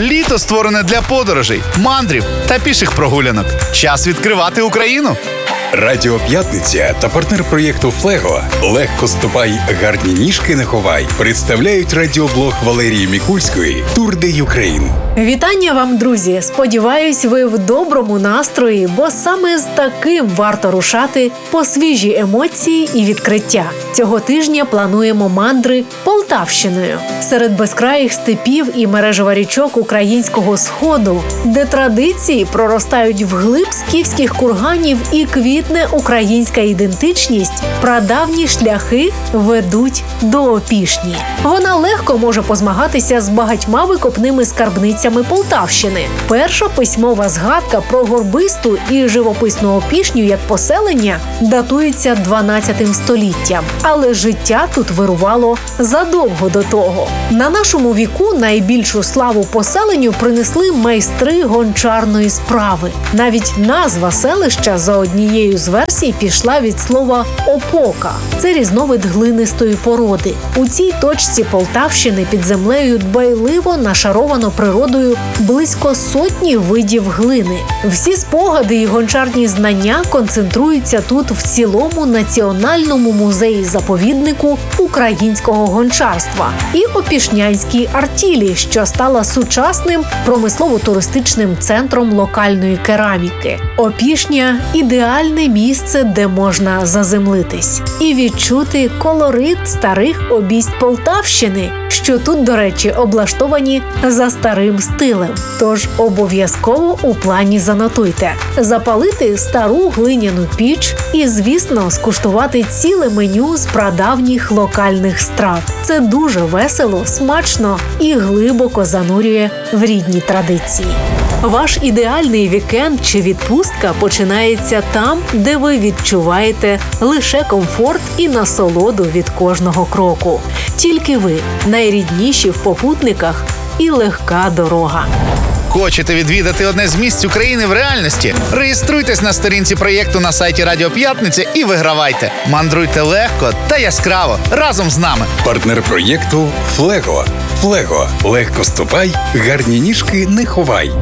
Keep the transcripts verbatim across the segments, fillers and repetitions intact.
Літо створене для подорожей, мандрів та піших прогулянок. Час відкривати Україну. Радіо П'ятниця та партнер проєкту «Флего» «Легко ступай, гарні ніжки не ховай» представляють радіоблог Валерії Мікульської «Тур де Юкрейн». Вітання вам, друзі! Сподіваюсь, ви в доброму настрої, бо саме з таким варто рушати по свіжі емоції і відкриття. Цього тижня плануємо мандри Полтавщиною. Серед безкраїх степів і мережева річок українського Сходу, де традиції проростають вглиб скіфських курганів і квітне українська ідентичність, прадавні шляхи ведуть до Опішні. Вона легко може позмагатися з багатьма викопними скарбницями Полтавщини. Перша письмова згадка про горбисту і живописну Опішню як поселення датується дванадцятим століттям. Але життя тут вирувало задовго до того. На нашому віку найбільшу славу поселенню принесли майстри гончарної справи. Навіть назва селища за однією з версій пішла від слова «опока». Це різновид глинистої породи. У цій точці Полтавщини під землею дбайливо нашаровано природою близько сотні видів глини. Всі спогади і гончарні знання концентруються тут в цілому національному музеї-заповіднику українського гончарства і Опішнянській артілі, що стала сучасним промислово-туристичним центром локальної кераміки. Опішня – ідеальне місце, де можна заземлитись і відчути колорит старих обійсть Полтавщини, що тут, до речі, облаштовані за старим стилем. Тож обов'язково у плані занотуйте. Запалити стару глиняну піч і, звісно, скуштувати ціле меню з прадавніх локальних страв. Це дуже весело, смачно і глибоко занурює в рідні традиції. Ваш ідеальний вікенд чи відпустка починається там, де ви відчуваєте лише комфорт і насолоду від кожного кроку. Тільки ви – найрідніші в попутниках і легка дорога. Хочете відвідати одне з місць України в реальності? Реєструйтесь на сторінці проєкту на сайті Радіо П'ятниця і вигравайте. Мандруйте легко та яскраво разом з нами. Партнер проєкту «Флего». «Флего» – легко ступай, гарні ніжки не ховай.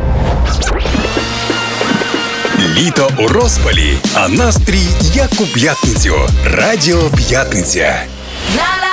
Літо у розпалі, а настрій як у п'ятницю. Радіо П'ятниця.